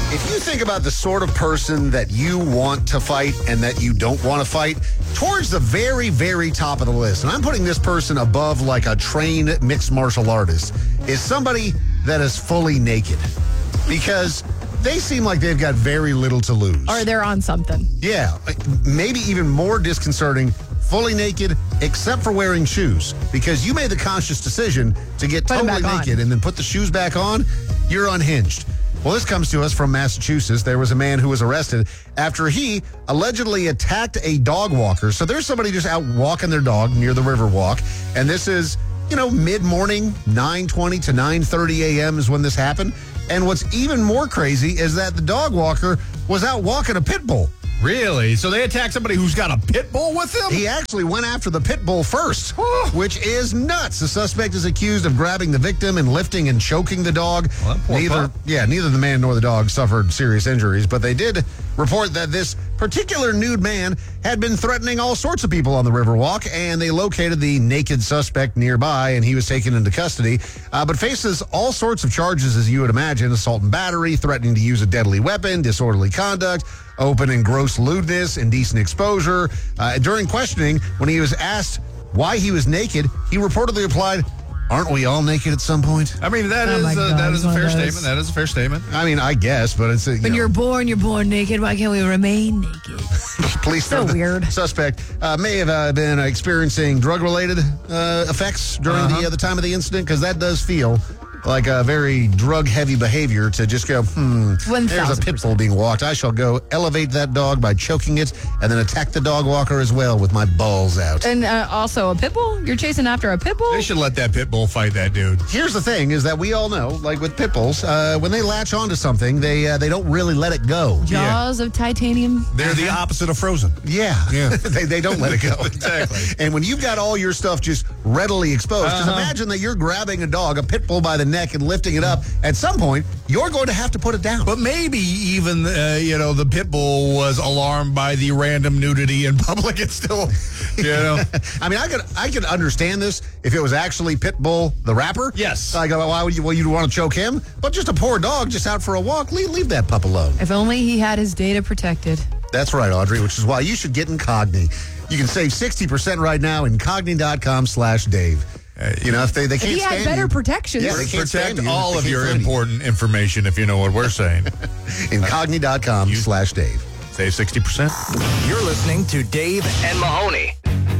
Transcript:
If you think about the sort of person that you want to fight and that you don't want to fight, towards the very, very top of the list, and I'm putting this person above like a trained mixed martial artist, is somebody that is fully naked. Because they seem like they've got very little to lose. Or they're on something. Yeah, maybe even more disconcerting, fully naked, except for wearing shoes. Because you made the conscious decision to get totally naked and then put the shoes back on, you're unhinged. Well, this comes to us from Massachusetts. There was a man who was arrested after he allegedly attacked a dog walker. So there's somebody just out walking their dog near the Riverwalk. And this is, mid-morning, 9:20 to 9:30 a.m. is when this happened. And what's even more crazy is that the dog walker was out walking a pit bull. Really? So they attacked somebody who's got a pit bull with them? He actually went after the pit bull first, which is nuts. The suspect is accused of grabbing the victim and lifting and choking the dog. Well, neither the man nor the dog suffered serious injuries, but they did report that this particular nude man had been threatening all sorts of people on the Riverwalk, and they located the naked suspect nearby, and he was taken into custody, but faces all sorts of charges, as you would imagine: assault and battery, threatening to use a deadly weapon, disorderly conduct, open and gross lewdness, indecent exposure. During questioning, when he was asked why he was naked, he reportedly replied, "Aren't we all naked at some point?" I mean, that is a fair statement. That is a fair statement. I mean, I guess, but it's when you're born naked. Why can't we remain naked? Police so weird. Suspect may have been experiencing drug-related effects during the time of the incident, because that does feel like a very drug-heavy behavior to just go, there's a pit bull being walked. I shall go elevate that dog by choking it and then attack the dog walker as well with my balls out. And also a pit bull? You're chasing after a pit bull? They should let that pit bull fight that dude. Here's the thing, is that we all know, like with pit bulls, when they latch onto something, they don't really let it go. Jaws of titanium? They're the opposite of Frozen. Yeah. they don't let it go. Exactly. And when you've got all your stuff just readily exposed, because imagine that you're grabbing a dog, a pit bull by the neck, and lifting it up. At some point, you're going to have to put it down. But maybe even, the pit bull was alarmed by the random nudity in public. It's still, I mean, I could understand this if it was actually Pitbull, the rapper. Yes. Like, why would you want to choke him? But just a poor dog just out for a walk, leave that pup alone. If only he had his data protected. That's right, Audrey, which is why you should get Incogni. You can save 60% right now, Incogni.com/Dave. If they can't stand you. He had better protections. Yeah, they can't protect stand all of your important information, if you know what we're saying. Incogni.com/Dave. Save 60%. You're listening to Dave and Mahoney.